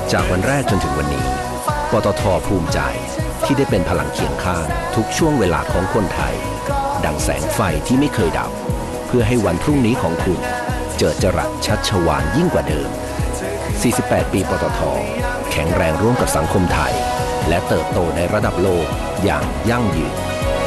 จากวันแรกจนถึงวันนี้ปตท.ภูมิใจที่ได้เป็นพลังเคียงข้างทุกช่วงเวลาของคนไทยดังแสงไฟที่ไม่เคยดับเพื่อให้วันพรุ่งนี้ของคุณเจิดจรัสชัชวาลยิ่งกว่าเดิม48 ปีปตท.แข็งแรงร่วมกับสังคมไทยและเติบโตในระดับโลกอย่างยั่งยืน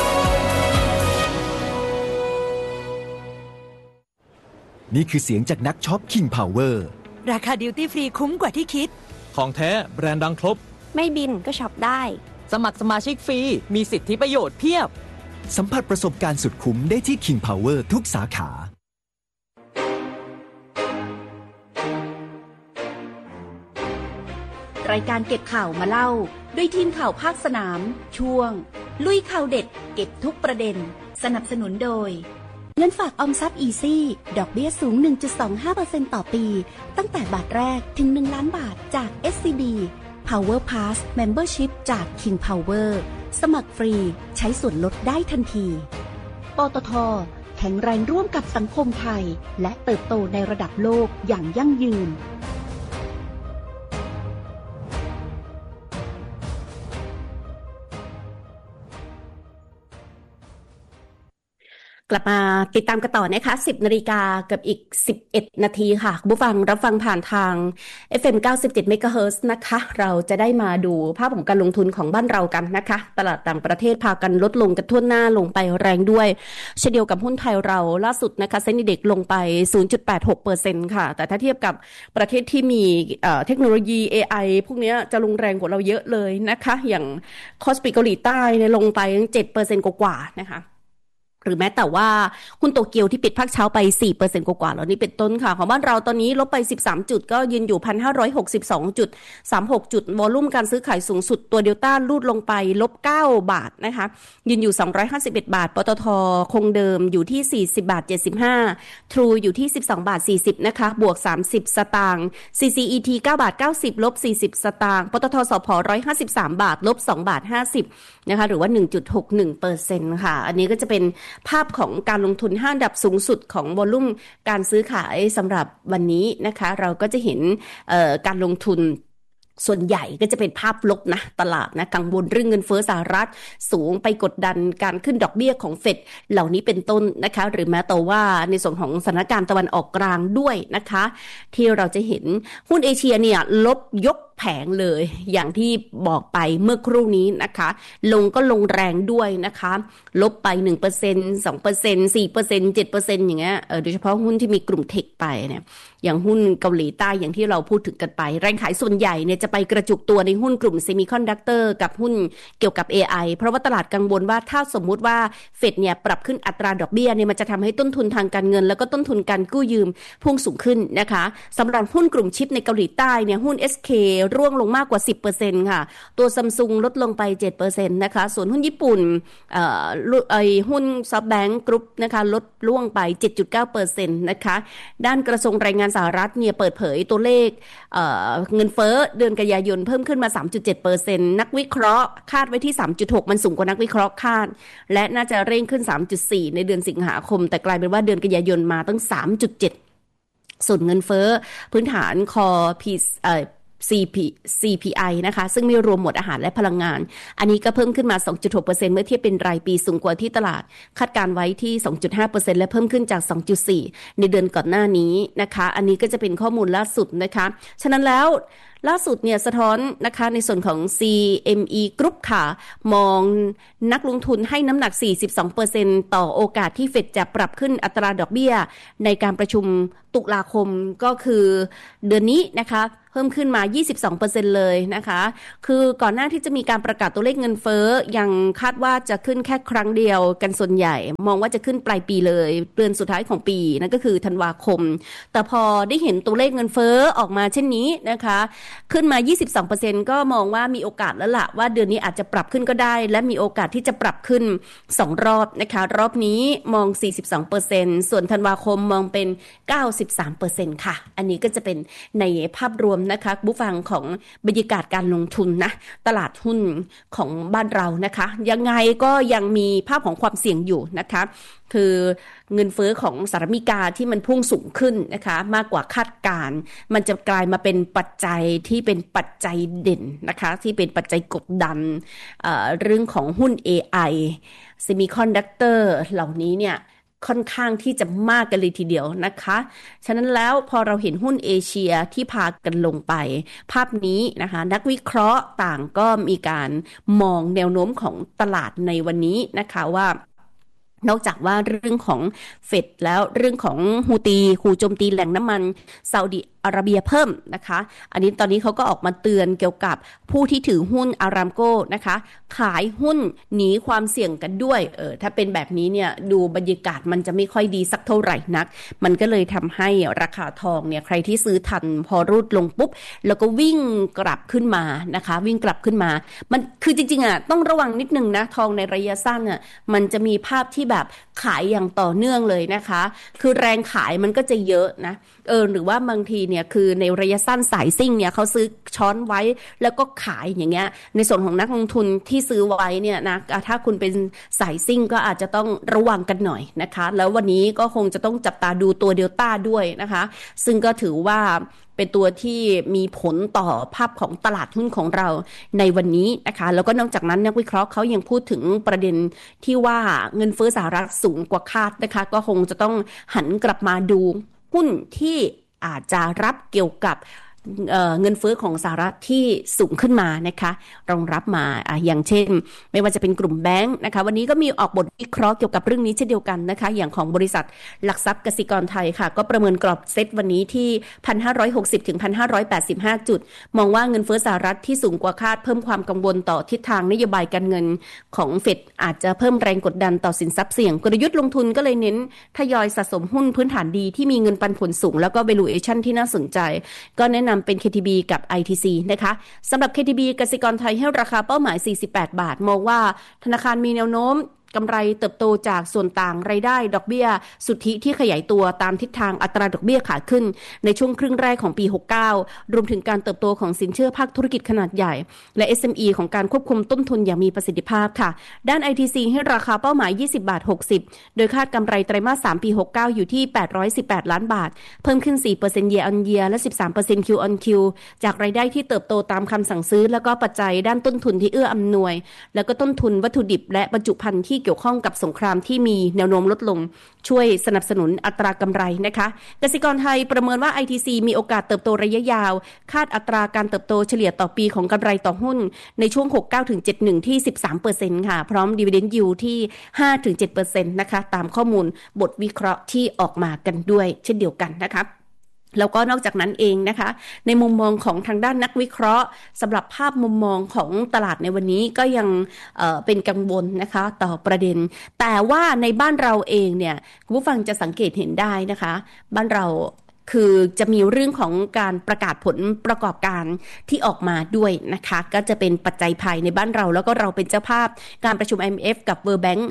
นี่คือเสียงจากนักช็อป King Power ราคาดิวตี้ฟรีคุ้มกว่าที่คิดของแท้แบรนด์ดังครบไม่บินก็ช็อปได้สมัครสมาชิกฟรีมีสิทธิประโยชน์เพียบสัมผัสประสบการณ์สุดคุ้มได้ที่ King Power ทุกสาขารายการเก็บข่าวมาเล่าด้วยทีมข่าวภาคสนามช่วงลุยข่าวเด็ดเก็บทุกประเด็นสนับสนุนโดยเงินฝากออมทรัพย์อีซี่ดอกเบี้ยสูง 1.25% ต่อปีตั้งแต่บาทแรกถึง1ล้านบาทจาก SCB Power Pass Membership จาก King Power สมัครฟรีใช้ส่วนลดได้ทันทีปตท.แข็งแรงร่วมกับสังคมไทยและเติบโตในระดับโลกอย่างยั่งยืนกลับมาติดตามกันต่อนะคะ 10 นาฬิกากับอีก11 นาทีค่ะผู้ฟังรับฟังผ่านทาง FM 97 เมกะเฮิรตซ์นะคะเราจะได้มาดูภาพของการลงทุนของบ้านเรากันนะคะตลาดต่างประเทศพากันลดลงกันทั่วหน้าลงไปแรงด้วยเช่นเดียวกับหุ้นไทยเราล่าสุดนะคะเซ็นดีเด็กลงไป 0.86% ค่ะแต่ถ้าเทียบกับประเทศที่มีเทคโนโลยี AI พวกนี้จะลงแรงกว่าเราเยอะเลยนะคะอย่างคอสปีเกาหลีใต้เนี่ยลงไป 7% กว่าๆนะคะหรือแม้แต่ว่าหุ้นโตเกียวที่ปิดภาคเช้าไป 4% กว่าๆแล้วนี่เป็นต้นค่ะของบ้านเราตอนนี้ลบไป13จุดก็ยืนอยู่ 1,562.36 จุดวอลุ่มการซื้อขายสูงสุดตัวเดลต้าลูดลงไปลบ9บาทนะคะยืนอยู่251บาทปตทคงเดิมอยู่ที่40บาท75 True อยู่ที่12บาท40นะคะบวก30สตางค์ CCET 9บาท90ลบ40สตางค์ปตทสผ153บาทลบ2บาท50นะคะหรือว่า 1.61% ค่ะอันนี้ก็จะเป็นภาพของการลงทุน5อันดับสูงสุดของวอลุ่มการซื้อขายสำหรับวันนี้นะคะเราก็จะเห็นการลงทุนส่วนใหญ่ก็จะเป็นภาพลบนะตลาดนะกังวลเรื่องเงินเฟ้อสหรัฐสูงไปกดดันการขึ้นดอกเบี้ยของเฟดเหล่านี้เป็นต้นนะคะหรือแม้แต่ว่าในส่วนของสถานการณ์ตะวันออกกลางด้วยนะคะที่เราจะเห็นหุ้นเอเชียเนี่ยลบยกแผงเลยอย่างที่บอกไปเมื่อครู่นี้นะคะลงก็ลงแรงด้วยนะคะลบไป 1% 2% 4% 7% อย่างเงี้ยโดยเฉพาะหุ้นที่มีกลุ่มเทคไปเนี่ยอย่างหุ้นเกาหลีใต้อย่างที่เราพูดถึงกันไปแรงขายส่วนใหญ่เนี่ยจะไปกระจุกตัวในหุ้นกลุ่มเซมิคอนดักเตอร์กับหุ้นเกี่ยวกับ AI เพราะว่าตลาดกังวลว่าถ้าสมมุติว่าเฟดเนี่ยปรับขึ้นอัตราดอกเบี้ยเนี่ยมันจะทำให้ต้นทุนทางการเงินแล้วก็ต้นทุนการกู้ยืมพุ่งสูงขึ้นนะคะสำหรับหุ้นกลุ่มชิปในเกาหลีใต้เนี่ยหุ้น SKร่วงลงมากกว่า 10% ค่ะตัว Samsung ลดลงไป 7% นะคะส่วนหุ้นญี่ปุ่นหุ้น SoftBank Group นะคะลดร่วงไป 7.9% นะคะด้านกระทรวงแรงงานสหรัฐเนี่ยเปิดเผยตัวเลขเงินเฟ้อเดือนกันยายนเพิ่มขึ้นมา 3.7% นักวิเคราะห์คาดไว้ที่ 3.6 มันสูงกว่านักวิเคราะห์คาดและน่าจะเร่งขึ้น 3.4 ในเดือนสิงหาคมแต่กลายเป็นว่าเดือนกันยายนมาตั้ง 3.7 ส่วนเงินเฟ้อพื้นฐานCPI นะคะซึ่งไม่รวมหมวดอาหารและพลังงานอันนี้ก็เพิ่มขึ้นมา 2.6% เมื่อเทียบเป็นรายปีสูงกว่าที่ตลาดคาดการไว้ที่ 2.5% และเพิ่มขึ้นจาก 2.4 ในเดือนก่อนหน้านี้นะคะอันนี้ก็จะเป็นข้อมูลล่าสุดนะคะฉะนั้นแล้วล่าสุดเนี่ยสะท้อนนะคะในส่วนของ CME Group ค่ะมองนักลงทุนให้น้ำหนัก 42% ต่อโอกาสที่เฟดจะปรับขึ้นอัตราดอกเบี้ยในการประชุมตุลาคมก็คือเดือนนี้นะคะเพิ่มขึ้นมา 22% เลยนะคะคือก่อนหน้าที่จะมีการประกาศตัวเลขเงินเฟ้อยังคาดว่าจะขึ้นแค่ครั้งเดียวกันส่วนใหญ่มองว่าจะขึ้นปลายปีเลยเดือนสุดท้ายของปีนั่นก็คือธันวาคมแต่พอได้เห็นตัวเลขเงินเฟ้อออกมาเช่นนี้นะคะขึ้นมา 22% ก็มองว่ามีโอกาสแล้วล่ะว่าเดือนนี้อาจจะปรับขึ้นก็ได้และมีโอกาสที่จะปรับขึ้น2รอบนะคะรอบนี้มอง 42% ส่วนธันวาคมมองเป็น 93% ค่ะอันนี้ก็จะเป็นในภาพรวมนะคะผู้ฟังของบรรยากาศการลงทุนนะตลาดหุ้นของบ้านเรานะคะยังไงก็ยังมีภาพของความเสี่ยงอยู่นะคะคือเงินเฟ้อของสหรัฐอเมริกาที่มันพุ่งสูงขึ้นนะคะมากกว่าคาดการณ์มันจะกลายมาเป็นปัจจัยที่เป็นปัจจัยเด่นนะคะที่เป็นปัจจัยกดดันเรื่องของหุ้น AI Semiconductor เหล่านี้เนี่ยค่อนข้างที่จะมากกันเลยทีเดียวนะคะฉะนั้นแล้วพอเราเห็นหุ้นเอเชียที่พากันลงไปภาพนี้นะคะนักวิเคราะห์ต่างก็มีการมองแนวโน้มของตลาดในวันนี้นะคะว่านอกจากว่าเรื่องของเฟดแล้วเรื่องของฮูตีขู่โจมตีแหล่งน้ำมันซาอุดิอาระเบียเพิ่มนะคะอันนี้ตอนนี้เขาก็ออกมาเตือนเกี่ยวกับผู้ที่ถือหุ้นอารามโกนะคะขายหุ้นหนีความเสี่ยงกันด้วยถ้าเป็นแบบนี้เนี่ยดูบรรยากาศมันจะไม่ค่อยดีสักเท่าไหร่นักมันก็เลยทำให้ราคาทองเนี่ยใครที่ซื้อทันพอรูดลงปุ๊บแล้วก็วิ่งกลับขึ้นมานะคะวิ่งกลับขึ้นมามันคือจริงๆอ่ะต้องระวังนิดนึงนะทองในระยะสั้นอ่ะมันจะมีภาพที่แบบขายอย่างต่อเนื่องเลยนะคะคือแรงขายมันก็จะเยอะนะหรือว่าบางทีเนี่ยคือในระยะสั้นสายซิ่งเนี่ยเขาซื้อช้อนไว้แล้วก็ขายอย่างเงี้ยในส่วนของนักลงทุนที่ซื้อไว้เนี่ยนะถ้าคุณเป็นสายซิ่งก็อาจจะต้องระวังกันหน่อยนะคะแล้ววันนี้ก็คงจะต้องจับตาดูตัวเดลต้าด้วยนะคะซึ่งก็ถือว่าเป็นตัวที่มีผลต่อภาพของตลาดหุ้นของเราในวันนี้นะคะแล้วก็นอกจากนั้นนักวิเคราะห์เขายังพูดถึงประเด็นที่ว่าเงินเฟ้อสหรัฐสูงกว่าคาดนะคะก็คงจะต้องหันกลับมาดูหุ้นที่อาจจะรับเกี่ยวกับเงินเฟ้อของสหรัฐที่สูงขึ้นมานะคะรองรับมาอย่างเช่นไม่ว่าจะเป็นกลุ่มแบงค์นะคะวันนี้ก็มีออกบทวิเคราะห์เกี่ยวกับเรื่องนี้เช่นเดียวกันนะคะอย่างของบริษัทหลักทรัพย์กสิกรไทยค่ะก็ประเมินกรอบเซตวันนี้ที่ 1,560 ถึง 1,585 จุดมองว่าเงินเฟ้อสหรัฐที่สูงกว่าคาดเพิ่มความกังวลต่อทิศทางนโยบายการเงินของเฟดอาจจะเพิ่มแรงกดดันต่อสินทรัพย์เสี่ยงกลยุทธ์ลงทุนก็เลยเน้นทยอยสะสมหุ้นพื้นฐานดีที่มีเงินปันผลสูงแล้วก็ valuation ที่น่าสนใจก็แนะนำเป็น KTB กับ ITC นะคะสำหรับ KTB กสิกรไทยให้ราคาเป้าหมาย48 บาทมองว่าธนาคารมีแนวโน้มกำไรเติบโตจากส่วนต่างรายได้ดอกเบี้ยสุทธิที่ขยายตัวตามทิศทางอัตราดอกเบี้ยขาขึ้นในช่วงครึ่งแรกของปี69รวมถึงการเติบโตของสินเชื่อภาคธุรกิจขนาดใหญ่และ SME ของการควบคุมต้นทุนอย่างมีประสิทธิภาพค่ะด้าน ITC ให้ราคาเป้าหมาย20.60 บาทโดยคาดกำไรไตรมาส3ปี69อยู่ที่818ล้านบาทเพิ่มขึ้น 4% year on year และ 13% Q on Q จากรายได้ที่เติบโตตามคำสั่งซื้อแล้วก็ปัจจัยด้านต้นทุนที่เอื้ออำนวยแล้วก็ต้นทุนวัตถุดิบและบรรจุภัณฑ์ที่เกี่ยวข้องกับสงครามที่มีแนวโน้มลดลงช่วยสนับสนุนอัตรากำไรนะคะกสิกรไทยประเมินว่า ITC มีโอกาสเติบโตระยะยาวคาดอัตราการเติบโตเฉลี่ยต่อปีของกำไรต่อหุ้นในช่วง 69-71 ที่ 13% ค่ะพร้อม Dividend Yield ที่ 5-7% นะคะตามข้อมูลบทวิเคราะห์ที่ออกมากันด้วยเช่นเดียวกันนะคะแล้วก็นอกจากนั้นเองนะคะในมุมมองของทางด้านนักวิเคราะห์สำหรับภาพมุมมองของตลาดในวันนี้ก็ยังเป็นกังวลนะคะต่อประเด็นแต่ว่าในบ้านเราเองเนี่ยคุณผู้ฟังจะสังเกตเห็นได้นะคะบ้านเราคือจะมีเรื่องของการประกาศผลประกอบการที่ออกมาด้วยนะคะก็จะเป็นปัจจัยภายในบ้านเราแล้วก็เราเป็นเจ้าภาพการประชุม IMF กับ World Bank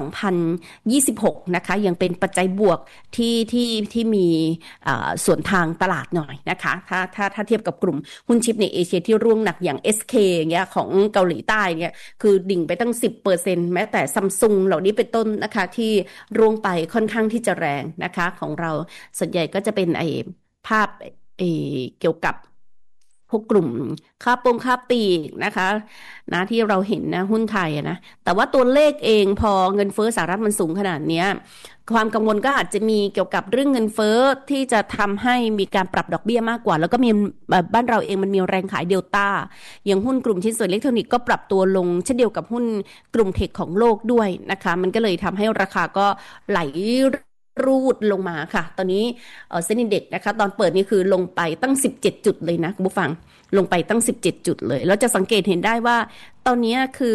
2026นะคะยังเป็นปัจจัยบวกที่มีส่วนทางตลาดหน่อยนะคะถ้าเทียบกับกลุ่มหุ้นชิปในเอเชียที่ร่วงหนักอย่าง SK อย่างเงี้ยของเกาหลีใต้เนี่ยคือดิ่งไปตั้ง 10% แม้แต่ Samsung เหล่านี้เป็นต้นนะคะที่ร่วงไปค่อนข้างที่จะแรงนะคะของเราส่วนใหญ่ก็จะเป็นภาพเกี่ยวกับพวกกลุ่มค่าปลีกนะคะนะที่เราเห็นนะหุ้นไทยนะแต่ว่าตัวเลขเองพอเงินเฟ้อสหรัฐมันสูงขนาดนี้ความกังวลก็อาจจะมีเกี่ยวกับเรื่องเงินเฟ้อที่จะทำให้มีการปรับดอกเบี้ยมากกว่าแล้วก็มีบ้านเราเองมันมีแรงขายเดลต้าอย่างหุ้นกลุ่มชิ้นส่วนอิเล็กทรอนิกส์ก็ปรับตัวลงเช่นเดียวกับหุ้นกลุ่มเทคของโลกด้วยนะคะมันก็เลยทำให้ราคาก็ไหลรูดลงมาค่ะตอนนี้เซ็นดีเด็กนะคะตอนเปิดนี่คือลงไปตั้ง17จุดเลยนะคุณผู้ฟังลงไปตั้ง17จุดเลยแล้วจะสังเกตเห็นได้ว่าตอนนี้คือ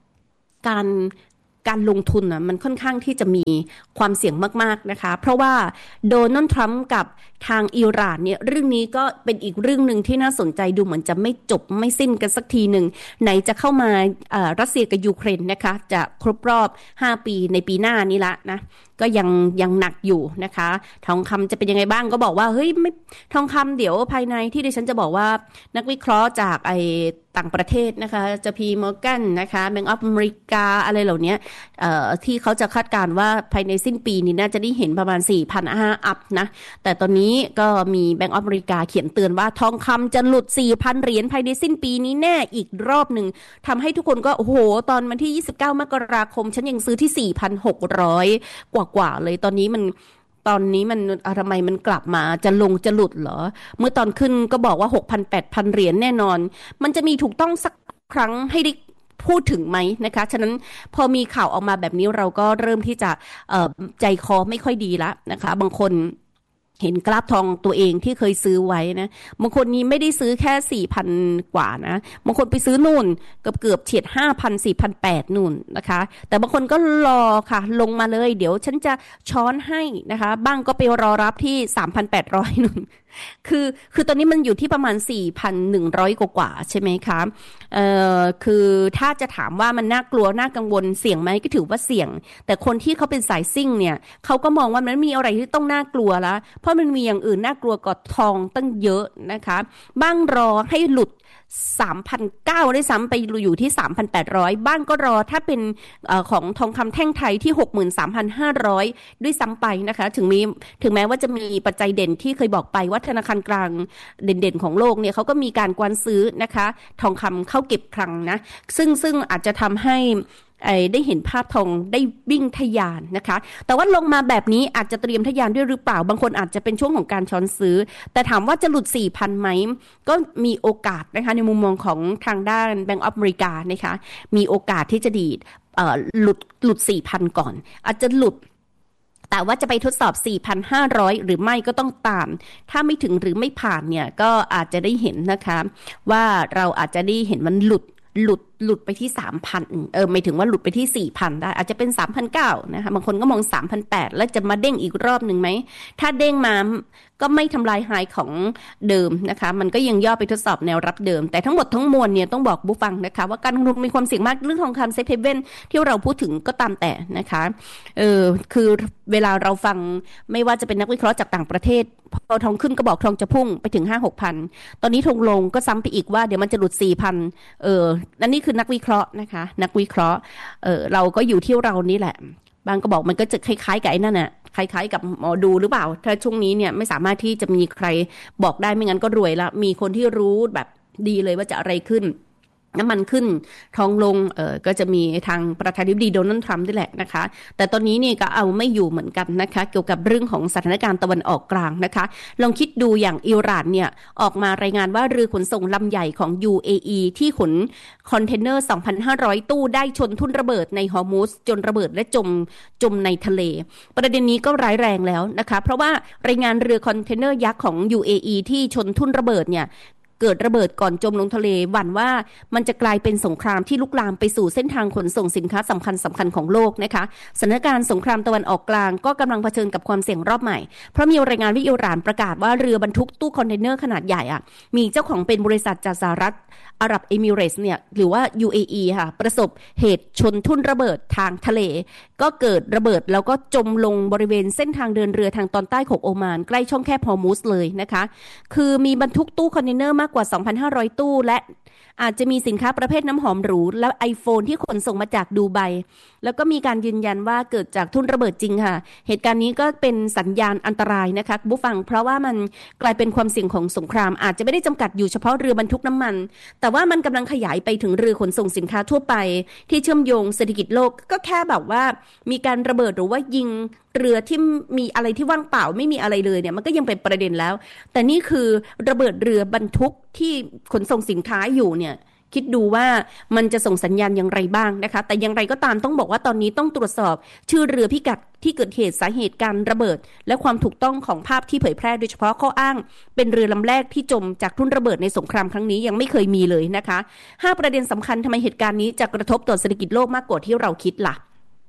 การลงทุนมันค่อนข้างที่จะมีความเสี่ยงมากๆนะคะเพราะว่าโดนัลด์ทรัมป์กับทางอิหร่านเนี่ยเรื่องนี้ก็เป็นอีกเรื่องนึงที่น่าสนใจดูเหมือนจะไม่จบไม่สิ้นกันสักทีนึงไหนจะเข้ามารัสเซียกับยูเครนนะคะจะครบรอบ5ปีในปีหน้านี้ละนะก็ยังหนักอยู่นะคะทองคำจะเป็นยังไงบ้างก็บอกว่าเฮ้ยไม่ทองคำเดี๋ยวภายในที่ดิฉันจะบอกว่านักวิเคราะห์จากต่างประเทศนะคะJP MorganนะคะBank of America อะไรเหล่านี้ที่เขาจะคาดการณ์ว่าภายในสิ้นปีนี้น่าจะได้เห็นประมาณ 4,500 อัพนะแต่ตอนนี้ก็มี Bank of America เขียนเตือนว่าทองคำจะหลุด 4,000 เหรียญภายในสิ้นปีนี้แน่อีกรอบหนึ่งทำให้ทุกคนก็โอ้โหตอนวันที่29มกราคมฉันยังซื้อที่ 4,600 กว่าเลยตอนนี้มันทำไมมันกลับมาจะหลุดเหรอเมื่อตอนขึ้นก็บอกว่า 6,000-8,000 เหรียญแน่นอนมันจะมีถูกต้องสักครั้งให้ได้พูดถึงไหมนะคะฉะนั้นพอมีข่าวออกมาแบบนี้เราก็เริ่มที่จะใจคอไม่ค่อยดีละนะคะบางคนเห็นกราฟทองตัวเองที่เคยซื้อไว้นะบางคนนี้ไม่ได้ซื้อแค่ 4,000 กว่านะบางคนไปซื้อนู่นเกือบเฉียด 5,000 4,800 นู่นนะคะแต่บางคนก็รอค่ะลงมาเลยเดี๋ยวฉันจะช้อนให้นะคะบ้างก็ไปรอรับที่ 3,800 นู่นคือตอนนี้มันอยู่ที่ประมาณ 4,100 กว่าใช่ไหมคะคือถ้าจะถามว่ามันน่ากลัวน่ากังวลเสี่ยงไหมก็ถือว่าเสี่ยงแต่คนที่เขาเป็นสายซิ่งเนี่ยเขาก็มองว่ามันมีอะไรที่ต้องน่ากลัวแล้วเพราะมันมีอย่างอื่นน่ากลัวกว่าทองตั้งเยอะนะคะบ้างรอให้หลุด 3,900 ได้ซ้ำไปอยู่ที่ 3,800 บ้างก็รอถ้าเป็นของทองคำแท่งไทยที่ 63,500 ด้วยซ้ำไปนะคะถึงแม้ว่าจะมีปัจจัยเด่นที่เคยบอกไปว่าธนาคารกลางเด่นๆของโลกเนี่ยเขาก็มีการกว้านซื้อนะคะทองคำเข้าเก็บคลังนะซึ่งอาจจะทำให้ได้เห็นภาพทองได้วิ่งทะยานนะคะแต่ว่าลงมาแบบนี้อาจจะเตรียมทะยานด้วยหรือเปล่าบางคนอาจจะเป็นช่วงของการช้อนซื้อแต่ถามว่าจะหลุด 4,000 ไหมก็มีโอกาสนะคะในมุมมองของทางด้าน Bank of America นะคะมีโอกาสที่จะหลุด 4,000 ก่อนอาจจะหลุดแต่ว่าจะไปทดสอบ 4,500 หรือไม่ก็ต้องตามถ้าไม่ถึงหรือไม่ผ่านเนี่ยก็อาจจะได้เห็นนะคะว่าเราอาจจะได้เห็นมันหลุดไปที่ 3,000 หมายถึงว่าหลุดไปที่ 4,000 ได้อาจจะเป็น 3,900 นะคะบางคนก็มอง 3,800 แล้วจะมาเด้งอีกรอบหนึ่งไหมถ้าเด้งมาก็ไม่ทำลายไฮของเดิมนะคะมันก็ยังย่อไปทดสอบแนวรับเดิมแต่ทั้งหมดทั้งมวลเนี่ยต้องบอกผู้ฟังนะคะว่าการลงทุนมีความเสี่ยงมากเรื่องทองคำเซฟเฮเว่นที่เราพูดถึงก็ตามแต่นะคะคือเวลาเราฟังไม่ว่าจะเป็นนักวิเคราะห์จากต่างประเทศพอทองขึ้นก็บอกทองจะพุ่งไปถึง 5-6,000 ตอนนี้ทองลงก็ซ้ำไปอีกว่าเดี๋ยวมันจะหลุด 4,000 นั่นนี่คือนักวิเคราะห์นะคะนักวิเคราะห์เราก็อยู่ที่เรานี่แหละบางก็บอกมันก็จะคล้ายๆกับไอ้นั่นน่ะคล้ายๆกับหมอดูหรือเปล่าถ้าช่วงนี้เนี่ยไม่สามารถที่จะมีใครบอกได้ไม่งั้นก็รวยละมีคนที่รู้แบบดีเลยว่าจะอะไรขึ้นน้ำมันขึ้นทองลงก็จะมีทางประธานาธิบดีโดนัลด์ทรัมป์นี่แหละนะคะแต่ตอนนี้เนี่ยก็เอาไม่อยู่เหมือนกันนะคะเกี่ยวกับเรื่องของสถานการณ์ตะวันออกกลางนะคะลองคิดดูอย่างอิหร่านเนี่ยออกมารายงานว่าเรือขนส่งลำใหญ่ของ UAE ที่ขนคอนเทนเนอร์ 2,500 ตู้ได้ชนทุ่นระเบิดในฮอร์มุซจนระเบิดและจมในทะเลประเด็นนี้ก็ร้ายแรงแล้วนะคะเพราะว่ารายงานเรือคอนเทนเนอร์ยักษ์ของ UAE ที่ชนทุ่นระเบิดเนี่ยเกิดระเบิดก่อนจมลงทะเลหวั่นว่ามันจะกลายเป็นสงครามที่ลุกลามไปสู่เส้นทางขนส่งสินค้าสำคัญของโลกนะคะสถานการณ์สงครามตะวันออกกลางก็กำลังเผชิญกับความเสี่ยงรอบใหม่เพราะมีรายงานว่าอิหร่านประกาศว่าเรือบรรทุกตู้คอนเทนเนอร์ขนาดใหญ่มีเจ้าของเป็นบริษัทจากสหรัฐอาหรับเอมิเรตส์เนี่ยหรือว่า UAE ค่ะประสบเหตุชนทุ่นระเบิดทางทะเลก็เกิดระเบิดแล้วก็จมลงบริเวณเส้นทางเดินเรือทางตอนใต้ของโอมานใกล้ช่องแคบฮอร์มุซเลยนะคะคือมีบรรทุกตู้คอนเทนเนอร์มากกว่า 2,500 ตู้และอาจจะมีสินค้าประเภทน้ำหอมหรูและ iPhone ที่ขนส่งมาจากดูไบแล้วก็มีการยืนยันว่าเกิดจากทุ่นระเบิดจริงค่ะเหตุการณ์นี้ก็เป็นสัญญาณอันตรายนะคะผู้ฟังเพราะว่ามันกลายเป็นความเสี่ยงของสงครามอาจจะไม่ได้จำกัดอยู่เฉพาะเรือบรรทุกน้ำมันแต่ว่ามันกำลังขยายไปถึงเรือขนส่งสินค้าทั่วไปที่เชื่อมโยงเศรษฐกิจโลกก็แค่แบบว่ามีการระเบิดหรือว่ายิงเรือที่มีอะไรที่ว่างเปล่าไม่มีอะไรเลยเนี่ยมันก็ยังเป็นประเด็นแล้วแต่นี่คือระเบิดเรือบรรทุกที่ขนส่งสินค้าอยู่เนี่ยคิดดูว่ามันจะส่งสัญญาณอย่างไรบ้างนะคะแต่อย่างไรก็ตามต้องบอกว่าตอนนี้ต้องตรวจสอบชื่อเรือพิกัดที่เกิดเหตุสาเหตุการระเบิดและความถูกต้องของภาพที่เผยแพร่โดยเฉพาะข้ออ้างเป็นเรือลำแรกที่จมจากทุ่นระเบิดในสงครามครั้งนี้ยังไม่เคยมีเลยนะคะ5ประเด็นสำคัญทำไมเหตุการณ์นี้จะกระทบต่อเศรษฐกิจโลกมากกว่าที่เราคิดล่ะ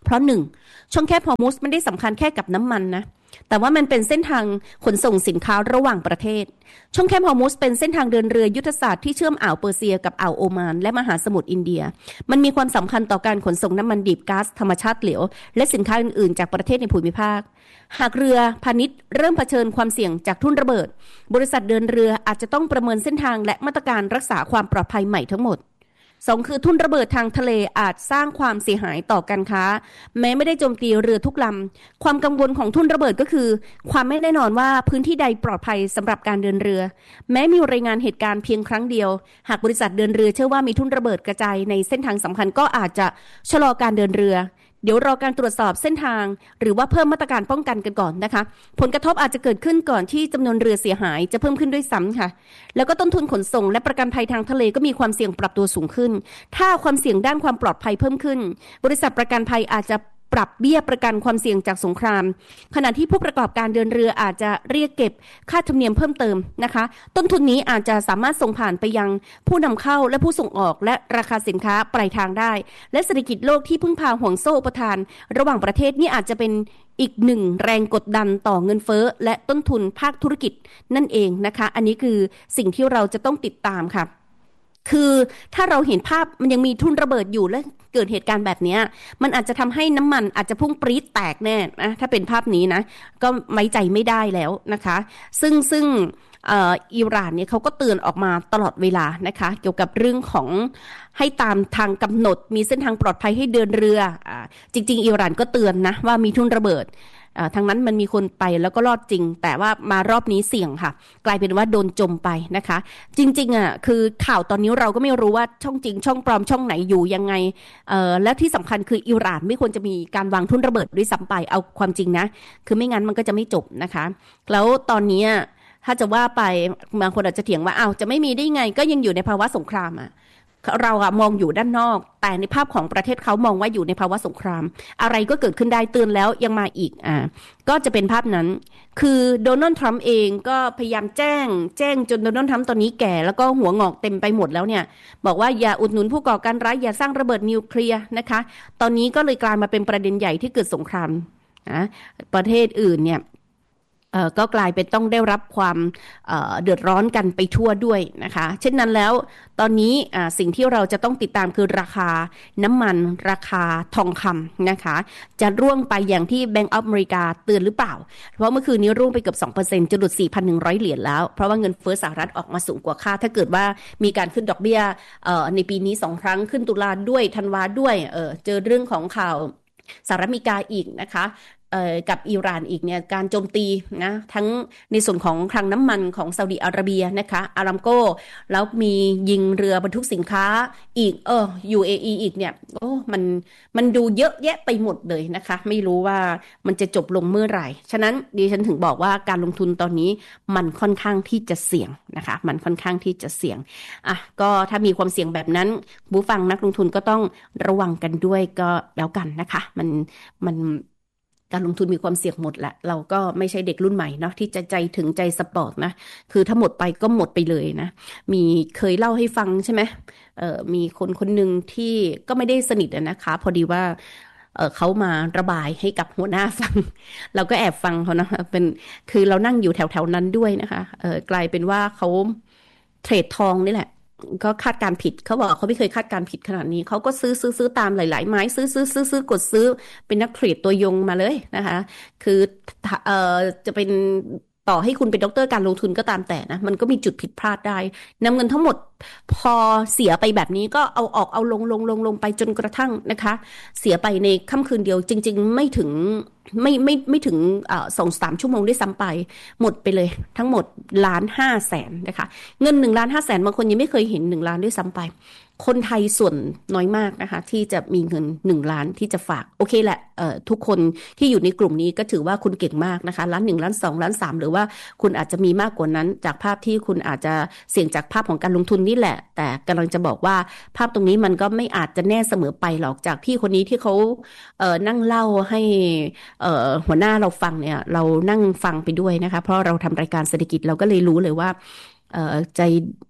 เพราะ1ช่องแคบฮอร์มุซไม่ได้สำคัญแค่กับน้ำมันนะแต่ว่ามันเป็นเส้นทางขนส่งสินค้าระหว่างประเทศช่องแคบฮอร์มุซเป็นเส้นทางเดินเรือยุทธศาสตร์ที่เชื่อมอ่าวเปอร์เซียกับอ่าวโอมานและมหาสมุทรอินเดียมันมีความสำคัญต่อการขนส่งน้ำมันดิบก๊าซธรรมชาติเหลวและสินค้าอื่นๆจากประเทศในภูมิภาคหากเรือพาณิชย์เริ่มเผชิญความเสี่ยงจากทุ่นระเบิดบริษัทเดินเรืออาจจะต้องประเมินเส้นทางและมาตรการรักษาความปลอดภัยใหม่ทั้งหมด2คือทุ่นระเบิดทางทะเลอาจสร้างความเสียหายต่อการค้าแม้ไม่ได้โจมตีเรือทุกลำความกังวลของทุ่นระเบิดก็คือความไม่แน่นอนว่าพื้นที่ใดปลอดภัยสำหรับการเดินเรือแม้มีรายงานเหตุการณ์เพียงครั้งเดียวหากบริษัทเดินเรือเชื่อว่ามีทุ่นระเบิดกระจายในเส้นทางสำคัญก็อาจจะชะลอการเดินเรือเดี๋ยวรอการตรวจสอบเส้นทางหรือว่าเพิ่มมาตรการป้องกันกันก่อนนะคะผลกระทบอาจจะเกิดขึ้นก่อนที่จำนวนเรือเสียหายจะเพิ่มขึ้นด้วยซ้ำค่ะแล้วก็ต้นทุนขนส่งและประกันภัยทางทะเลก็มีความเสี่ยงปรับตัวสูงขึ้นถ้าความเสี่ยงด้านความปลอดภัยเพิ่มขึ้นบริษัทประกันภัยอาจจะปรับเบี้ยประกันความเสี่ยงจากสงครามขณะที่ผู้ประกอบการเดินเรืออาจจะเรียกเก็บค่าธรรมเนียมเพิ่มเติมนะคะต้นทุนนี้อาจจะสามารถส่งผ่านไปยังผู้นำเข้าและผู้ส่งออกและราคาสินค้าปลายทางได้และเศรษฐกิจโลกที่พึ่งพาห่วงโซ่อุปทานระหว่างประเทศนี่อาจจะเป็นอีกหนึ่งแรงกดดันต่อเงินเฟ้อและต้นทุนภาคธุรกิจนั่นเองนะคะอันนี้คือสิ่งที่เราจะต้องติดตามค่ะคือถ้าเราเห็นภาพมันยังมีทุ่นระเบิดอยู่และเกิดเหตุการณ์แบบนี้มันอาจจะทำให้น้ำมันอาจจะพุ่งปรี๊ดแตกแน่นะถ้าเป็นภาพนี้นะก็ไว้ใจไม่ได้แล้วนะคะซึ่งอิหร่านเนี่ยเขาก็เตือนออกมาตลอดเวลานะคะเกี่ยวกับเรื่องของให้ตามทางกำหนดมีเส้นทางปลอดภัยให้เดินเรือจริงๆอิหร่านก็เตือนนะว่ามีทุ่นระเบิดทางนั้นมันมีคนไปแล้วก็รอดจริงแต่ว่ามารอบนี้เสี่ยงค่ะกลายเป็นว่าโดนจมไปนะคะจริงๆคือข่าวตอนนี้เราก็ไม่รู้ว่าช่องจริงช่องปลอมช่องไหนอยู่ยังไงและที่สำคัญคืออิหร่านไม่ควรจะมีการวางทุ่นระเบิดด้วยซ้ำไปเอาความจริงนะคือไม่งั้นมันก็จะไม่จบนะคะแล้วตอนนี้ถ้าจะว่าไปบางคนอาจจะเถียงว่าจะไม่มีได้ไงก็ยังอยู่ในภาวะสงครามเรามองอยู่ด้านนอกแต่ในภาพของประเทศเขามองว่าอยู่ในภาวะสงครามอะไรก็เกิดขึ้นได้เตือนแล้วยังมาอีกก็จะเป็นภาพนั้นคือโดนัลด์ทรัมป์เองก็พยายามแจ้งจนโดนัลด์ทรัมป์ตอนนี้แก่แล้วก็หัวงอกเต็มไปหมดแล้วเนี่ยบอกว่าอย่าอุดหนุนผู้ก่อการร้ายอย่าสร้างระเบิดนิวเคลียร์นะคะตอนนี้ก็เลยกลายมาเป็นประเด็นใหญ่ที่เกิดสงครามประเทศอื่นเนี่ยก็กลายเป็นต้องได้รับความเดือดร้อนกันไปทั่วด้วยนะคะเช่นนั้นแล้วตอนนี้สิ่งที่เราจะต้องติดตามคือราคาน้ำมันราคาทองคำนะคะจะร่วงไปอย่างที่ Bank of America เตือนหรือเปล่าเพราะเมื่อคืนนี้ร่วงไปเกือบ 2% จะหลุด 4,100 เหรียญแล้วเพราะว่าเงินเฟ้อสหรัฐออกมาสูงกว่าคาดถ้าเกิดว่ามีการขึ้นดอกเบี้ยในปีนี้2ครั้งขึ้นตุลาด้วยธันวาด้วยเจอเรื่องของข่าวสหรัฐอเมริกาอีกนะคะกับอิหร่านอีกเนี่ยการโจมตีนะทั้งในส่วนของคลังน้ำมันของซาอุดิอาระเบียนะคะอารามโกแล้วมียิงเรือบรรทุกสินค้าอีกUAE อีกเนี่ยมันดูเยอะแยะไปหมดเลยนะคะไม่รู้ว่ามันจะจบลงเมื่อไหร่ฉะนั้นดิฉันถึงบอกว่าการลงทุนตอนนี้มันค่อนข้างที่จะเสี่ยงนะคะมันค่อนข้างที่จะเสี่ยงก็ถ้ามีความเสี่ยงแบบนั้นผู้ฟังนักลงทุนก็ต้องระวังกันด้วยก็แล้วกันนะคะมันการลงทุนมีความเสี่ยงหมดแหละเราก็ไม่ใช่เด็กรุ่นใหม่เนาะที่จะใจถึงใจสปอร์ตนะคือถ้าหมดไปก็หมดไปเลยนะเคยเล่าให้ฟังใช่ไหมมีคนหนึ่งที่ก็ไม่ได้สนิทนะคะพอดีว่าเขามาระบายให้กับหัวหน้าฟังเราก็แอบฟังเขานะคือเรานั่งอยู่แถวๆนั้นด้วยนะคะกลายเป็นว่าเขาเทรดทองนี่แหละก็คาดการผิดเขาบอกเขาไม่เคยคาดการผิดขนาดนี้เขาก็ซื้อตามหลายๆไม้ซื้อกดซื้อเป็นนักเทรดตัวยงมาเลยนะคะคือจะเป็นต่อให้คุณเป็นด็อกเตอร์การลงทุนก็ตามแต่นะมันก็มีจุดผิดพลาดได้นำเงินทั้งหมดพอเสียไปแบบนี้ก็เอาออกเอาลงไปจนกระทั่งนะคะเสียไปในค่ำคืนเดียวจริงๆไม่ถึงไม่ถึง2-3 ชั่วโมงด้วยซ้ำไปหมดไปเลยทั้งหมด1,500,000นะคะเงิน1,500,000บางคนยังไม่เคยเห็น1 ล้านด้วยซ้ำไปคนไทยส่วนน้อยมากนะคะที่จะมีเงิน1 ล้านที่จะฝากโอเคแหละทุกคนที่อยู่ในกลุ่มนี้ก็ถือว่าคุณเก่งมากนะคะ1 ล้าน1 ล้าน 2 ล้าน 3หรือว่าคุณอาจจะมีมากกว่านั้นจากภาพที่คุณอาจจะเสี่ยงจากภาพของการลงทุนนี่แหละแต่กำลังจะบอกว่าภาพตรงนี้มันก็ไม่อาจจะแน่เสมอไปหรอกจากพี่คนนี้ที่เขานั่งเล่าให้หัวหน้าเราฟังเนี่ยเรานั่งฟังไปด้วยนะคะเพราะเราทำรายการเศรษฐกิจเราก็เลยรู้เลยว่าใจ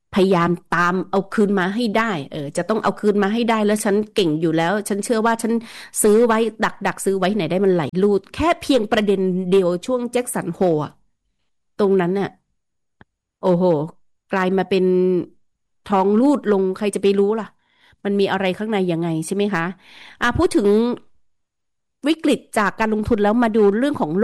พยายามตามเอาคืนมาให้ได้จะต้องเอาคืนมาให้ได้แล้วฉันเก่งอยู่แล้วฉันเชื่อว่าฉันซื้อไว้ดักซื้อไว้ไหนได้มันไหลรูดแค่เพียงประเด็นเดียวช่วงแจ็คสันโฮตรงนั้นเนี่ยโอ้โหกลายมาเป็นทองรูดลงใครจะไปรู้ล่ะมันมีอะไรข้างในยังไงใช่ไหมคะพูดถึงวิกฤตจากการลงทุนแล้วมาดูเรื่องของ